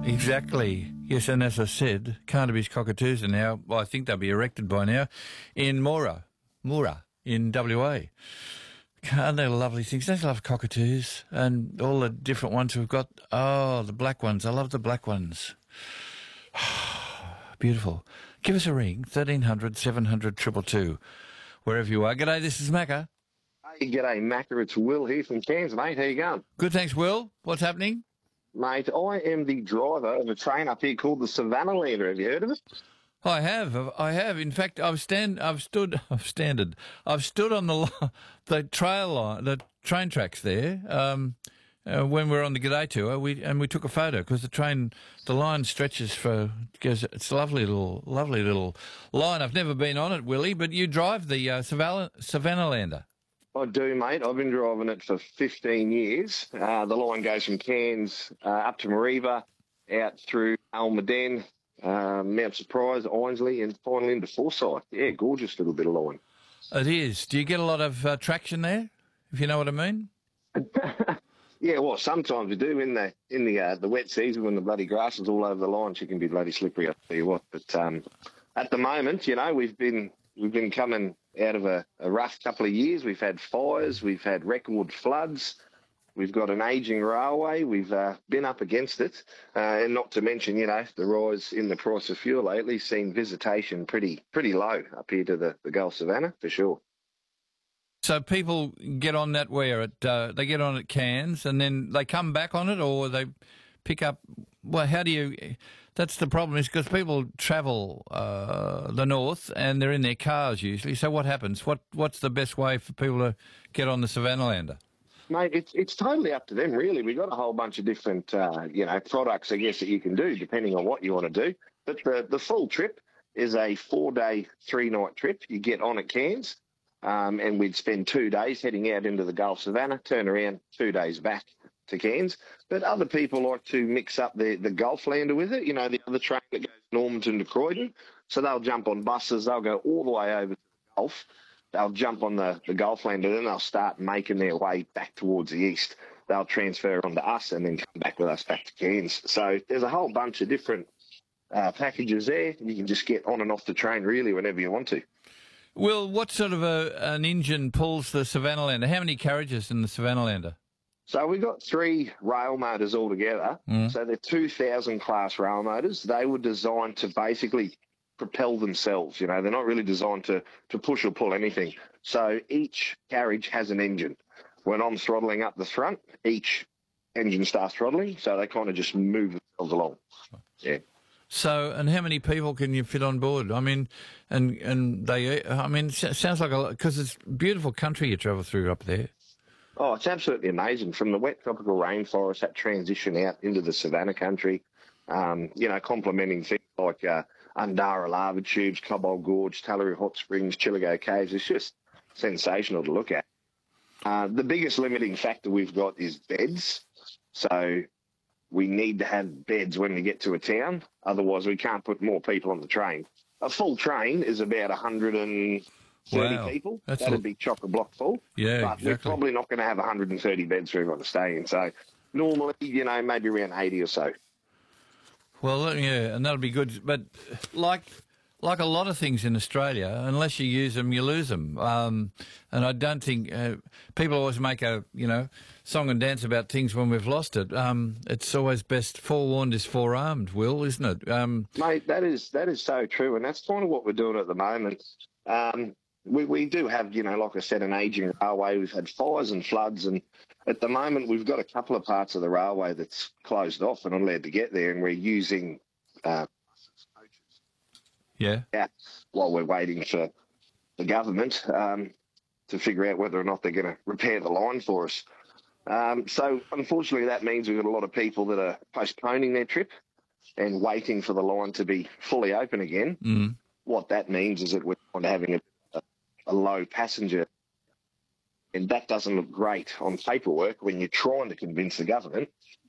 Exactly. Yes, and as I said, Carnaby's cockatoos are now, well, I think they'll be erected by now, in Moora in WA. Aren't they lovely things? Don't you love cockatoos? And all the different ones we've got. Oh, the black ones. I love the black ones. Beautiful. Give us a ring, 1300 700 222, wherever you are. G'day, this is Macca. Hey, g'day, Macca. It's Will here from Cairns, mate. How you going? Good, thanks, Will. What's happening? Mate, I am the driver of a train up here called the Savannah-lander. Have you heard of it? I have. In fact, I've stood on the trail line, the train tracks there. When we were on the G'day tour, we took a photo because the line stretches it's a lovely little line. I've never been on it, Willie, but you drive the Savannah-lander. I do, mate. I've been driving it for 15 years. The line goes from Cairns up to Mareeba, out through Almaden, Mount Surprise, Ainsley, and finally into Forsyth. Yeah, gorgeous little bit of line. It is. Do you get a lot of traction there, if you know what I mean? Yeah, well, sometimes we do in the wet season when the bloody grass is all over the line. She can be bloody slippery, I'll tell you what. But at the moment, we've been coming out of a rough couple of years. We've had fires, we've had record floods, we've got an ageing railway, we've been up against it, and not to mention, the rise in the price of fuel lately, seen visitation pretty low up here to the Gulf Savannah, for sure. So people get on that they get on at Cairns and then they come back on it, or they pick up. Well, how do you? That's the problem, is because people travel the north and they're in their cars usually. So what happens? What's the best way for people to get on the Savannah-lander? Mate, it's totally up to them, really. We've got a whole bunch of different, products, I guess, that you can do depending on what you want to do. But the full trip is a 4-day, 3-night trip. You get on at Cairns, and we'd spend 2 days heading out into the Gulf Savannah, turn around 2 days back to Cairns. But other people like to mix up the Gulflander with it, the other train that goes Normanton to Croydon. So they'll jump on buses, they'll go all the way over to the Gulf, they'll jump on the Gulflander, then they'll start making their way back towards the east. They'll transfer onto us and then come back with us back to Cairns. So there's a whole bunch of different packages there. You can just get on and off the train really whenever you want to. Well, what sort of an engine pulls the Savannah-lander? How many carriages in the Savannah-lander? So we've got 3 rail motors altogether. So they're 2,000 class rail motors. They were designed to basically propel themselves. They're not really designed to push or pull anything. So each carriage has an engine. When I'm throttling up the front, each engine starts throttling. So they kind of just move themselves along. Yeah. So, and how many people can you fit on board? I mean, it sounds like because it's beautiful country you travel through up there. Oh, it's absolutely amazing. From the wet tropical rainforest, that transition out into the Savannah country, complementing things like Undara lava tubes, Cobalt Gorge, Tallaroo Hot Springs, Chillago Caves. It's just sensational to look at. The biggest limiting factor we've got is beds. So we need to have beds when we get to a town. Otherwise, we can't put more people on the train. A full train is about 130 people. That'd be chock-a-block full. Yeah, but exactly. We're probably not going to have 130 beds for everyone to stay in. So normally, maybe around 80 or so. Well, yeah, and that'll be good. But like a lot of things in Australia, unless you use them, you lose them. And I don't think people always make a song and dance about things when we've lost it. It's always best forewarned is forearmed, Will, isn't it? Mate, that is so true, and that's kind of what we're doing at the moment. We do have, like I said, an ageing railway. We've had fires and floods, and at the moment we've got a couple of parts of the railway that's closed off and not allowed to get there, and we're using coaches. Yeah. While we're waiting for the government to figure out whether or not they're going to repair the line for us. So unfortunately, that means we've got a lot of people that are postponing their trip and waiting for the line to be fully open again. Mm. What that means is that we're having a low passenger, and that doesn't look great on paperwork when you're trying to convince the government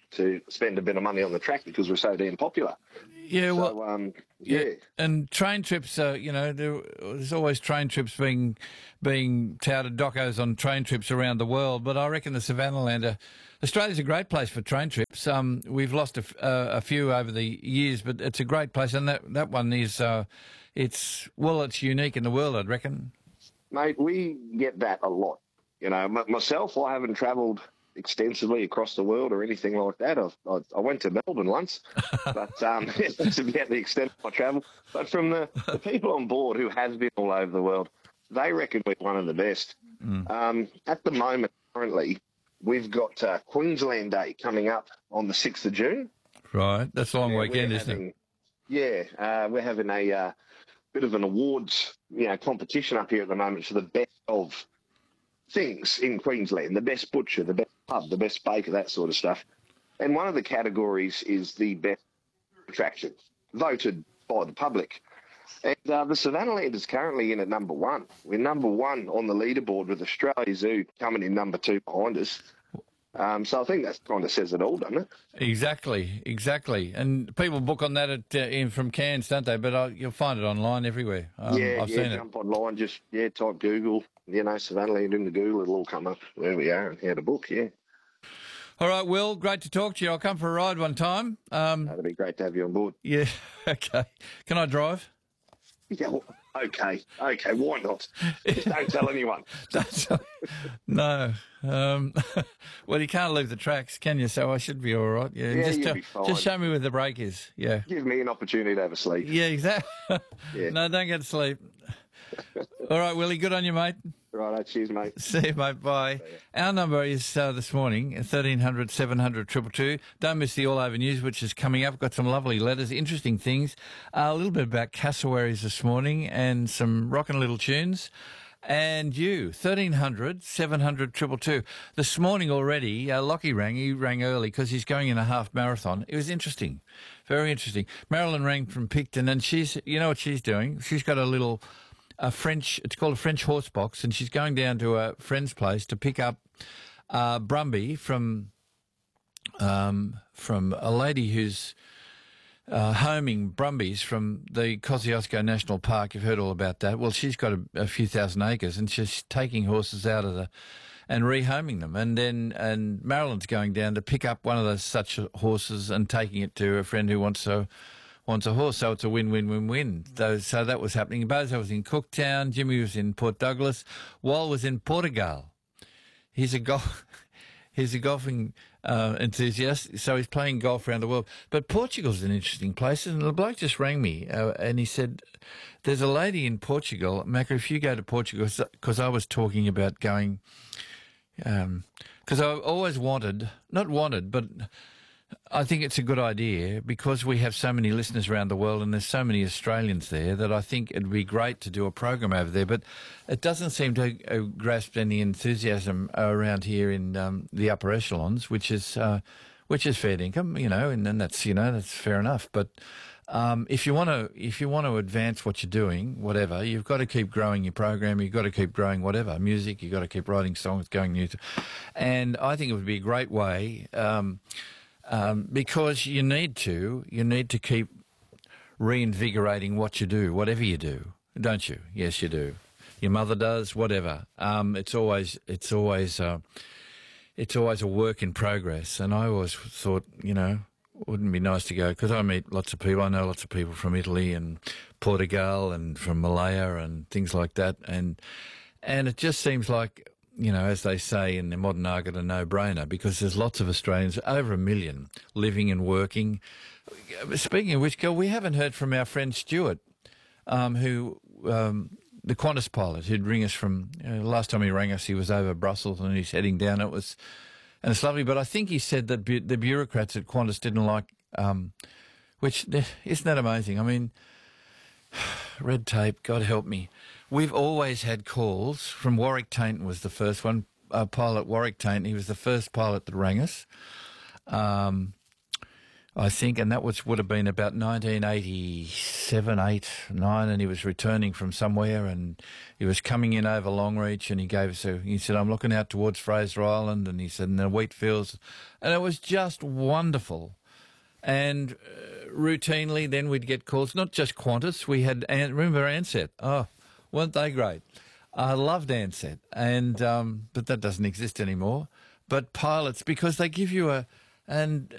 to spend a bit of money on the track because we're so damn popular. Yeah, well, So, yeah, and train trips. There's always train trips being touted, docos on train trips around the world. But I reckon the Savannahland, Australia's a great place for train trips. We've lost a few over the years, but it's a great place, and that one is it's unique in the world, I'd reckon. Mate, we get that a lot. You know, myself, I haven't travelled extensively across the world or anything like that. I went to Melbourne once, but that's about the extent of my travel. But from the people on board who has been all over the world, they reckon we're one of the best. At the moment, currently, we've got Queensland Day coming up on the 6th of June. Right, that's a long weekend, isn't it? Yeah, we're having a bit of an awards, competition up here at the moment for the best of things in Queensland, the best butcher, the best pub, the best baker, that sort of stuff. And one of the categories is the best attraction, voted by the public. And the Savannahland is currently in at number 1. We're number 1 on the leaderboard with Australia Zoo coming in number 2 behind us. So I think that kind of says it all, doesn't it? Exactly. And people book on that in from Cairns, don't they? But you'll find it online everywhere. I've seen it. Jump online, just type Google, Savannahland into Google, it'll all come up where we are and how to book, All right, Will, great to talk to you. I'll come for a ride one time. That'd be great to have you on board. Yeah, okay. Can I drive? Yeah, okay, why not? Just don't tell anyone. No. Well, you can't leave the tracks, can you? So I should be all right. Yeah, you'll be fine. Just show me where the brake is. Yeah. Give me an opportunity to have a sleep. Yeah, exactly. Yeah. No, don't get to sleep. All right, Willie, good on you, mate. Right, cheers, mate. See you, mate. Bye. Our number is this morning, 1300 700 222. Don't miss the All Over News, which is coming up. Got some lovely letters, interesting things. A little bit about cassowaries this morning and some rockin' little tunes. And you, 1300 700 222. This morning already, Lockie rang. He rang early because he's going in a half marathon. It was interesting, very interesting. Marilyn rang from Picton, and you know what she's doing? She's got it's called a French horse box, and she's going down to a friend's place to pick up Brumby from a lady who's homing Brumbies from the Kosciuszko National Park. You've heard all about that. Well, she's got a few thousand acres, and she's taking horses out of and rehoming them. And Marilyn's going down to pick up one of those such horses and taking it to a friend who wants a horse, so it's a win-win-win-win. So that was happening. Bozo was in Cooktown, Jimmy was in Port Douglas, Wal was in Portugal. He's a golfing enthusiast, so he's playing golf around the world. But Portugal's an interesting place, and the bloke just rang me, and he said, there's a lady in Portugal, Macca, if you go to Portugal, because I was talking about going, because I always not wanted, but I think it's a good idea because we have so many listeners around the world and there's so many Australians there that I think it'd be great to do a program over there. But it doesn't seem to grasp any enthusiasm around here in the upper echelons, which is fair income, and that's fair enough. But if you want to advance what you're doing, whatever, you've got to keep growing your program. You've got to keep growing whatever music. You've got to keep writing songs, going new. And I think it would be a great way. Because you need to keep reinvigorating what you do, whatever you do, don't you? Yes, you do. Your mother does, whatever. It's always a work in progress. And I always thought, wouldn't it be nice to go, because I meet lots of people. I know lots of people from Italy and Portugal and from Malaya and things like that. And it just seems like, as they say in the modern argot, a no-brainer, because there's lots of Australians, over 1 million, living and working. Speaking of which, girl, we haven't heard from our friend Stuart, the Qantas pilot who'd ring us from, last time he rang us, he was over Brussels and he's heading down. And it's lovely, but I think he said that the bureaucrats at Qantas didn't like, which, isn't that amazing? I mean, red tape, God help me. We've always had calls from Warwick Tainton was the first one, pilot Warwick Tainton. He was the first pilot that rang us. I think, and that would have been about 1987, 8, 9, and he was returning from somewhere, and he was coming in over Longreach, and he said, I'm looking out towards Fraser Island, and he said, in the wheat fields, and it was just wonderful. And routinely then we'd get calls, not just Qantas, we had, remember Ansett? Oh, weren't they great? I loved Ansett, and but that doesn't exist anymore. But pilots, because they give you